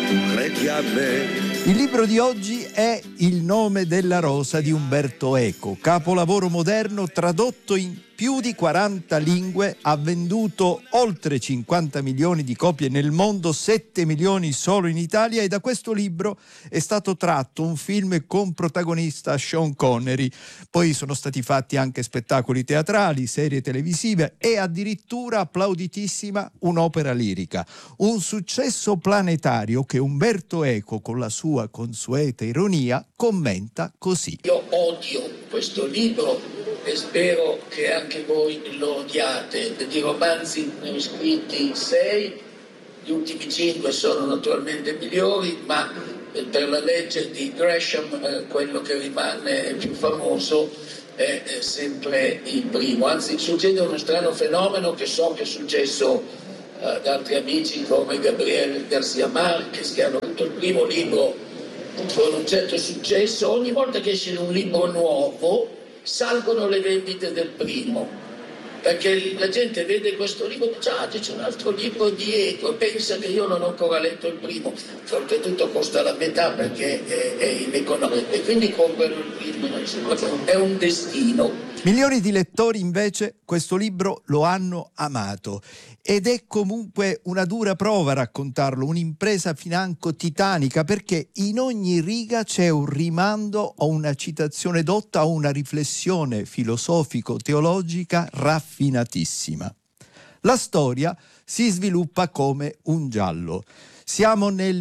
credi a me. Il libro di oggi è Il nome della rosa di Umberto Eco, capolavoro moderno tradotto in più di 40 lingue, ha venduto oltre 50 milioni di copie nel mondo, 7 milioni solo in Italia, e da questo libro è stato tratto un film con protagonista Sean Connery. Poi sono stati fatti anche spettacoli teatrali, serie televisive e addirittura, applauditissima, un'opera lirica. Un successo planetario che Umberto Eco, con la sua consueta ironia, commenta così. Io odio questo libro e spero che anche voi lo odiate. Di romanzi ne ho scritti 6, gli ultimi 5 sono naturalmente migliori, ma per la legge di Gresham quello che rimane più famoso è sempre il primo. Anzi, succede uno strano fenomeno che so che è successo ad altri amici come Gabriel García Márquez, che hanno avuto il primo libro con un certo successo. Ogni volta che esce un libro nuovo salgono le vendite del primo, perché la gente vede questo libro e dice: ah, c'è un altro libro di Eco, e pensa che io non ho ancora letto il primo, oltretutto costa la metà perché è in economia, e quindi comprano il primo. È un destino. Milioni di lettori invece questo libro lo hanno amato, ed è comunque una dura prova raccontarlo, un'impresa financo titanica, perché in ogni riga c'è un rimando o una citazione dotta o una riflessione filosofico-teologica raffinatissima. La storia si sviluppa come un giallo. Siamo nel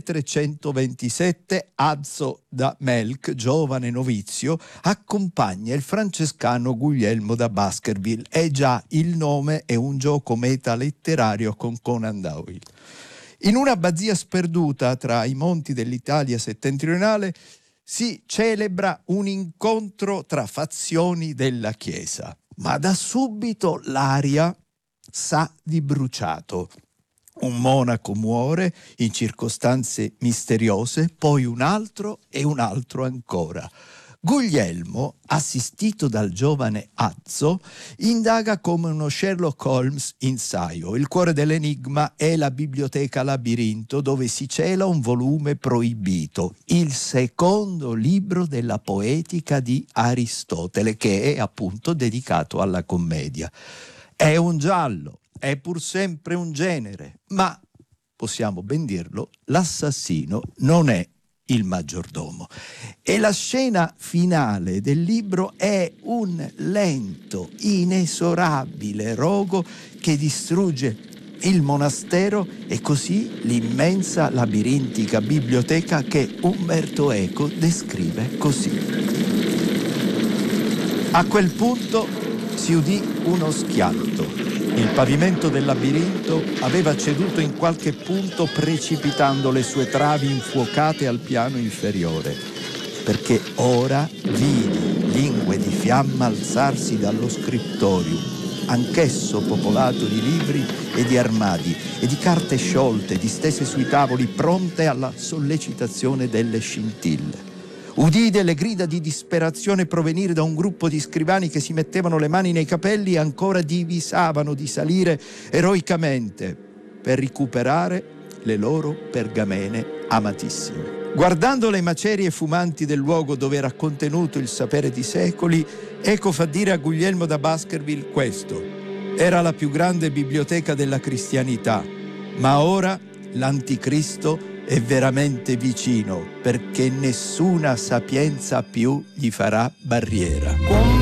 1327, Azzo da Melk, giovane novizio, accompagna il francescano Guglielmo da Baskerville. E già il nome è un gioco metaletterario con Conan Doyle. In una abbazia sperduta tra i monti dell'Italia settentrionale si celebra un incontro tra fazioni della Chiesa, ma da subito l'aria sa di bruciato. Un monaco muore in circostanze misteriose, poi un altro e un altro ancora. Guglielmo, assistito dal giovane Azzo, indaga come uno Sherlock Holmes in saio. Il cuore dell'enigma è la biblioteca Labirinto, dove si cela un volume proibito, il secondo libro della poetica di Aristotele, che è appunto dedicato alla commedia. È un giallo, è pur sempre un genere, ma, possiamo ben dirlo, l'assassino non è il maggiordomo. E la scena finale del libro è un lento, inesorabile rogo che distrugge il monastero e così l'immensa labirintica biblioteca che Umberto Eco descrive così. A quel punto si udì uno schianto. Il pavimento del labirinto aveva ceduto in qualche punto, precipitando le sue travi infuocate al piano inferiore, perché ora vidi lingue di fiamma alzarsi dallo scriptorium, anch'esso popolato di libri e di armadi e di carte sciolte distese sui tavoli, pronte alla sollecitazione delle scintille. Udì delle grida di disperazione provenire da un gruppo di scrivani che si mettevano le mani nei capelli e ancora divisavano di salire eroicamente per recuperare le loro pergamene amatissime. Guardando le macerie fumanti del luogo dove era contenuto il sapere di secoli, Eco fa dire a Guglielmo da Baskerville questo: era la più grande biblioteca della cristianità, ma ora l'anticristo è veramente vicino, perché nessuna sapienza più gli farà barriera.